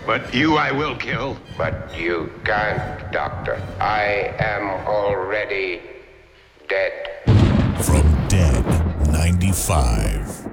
But you I will kill. But you can't, Doctor. I am already dead. From Dead 95.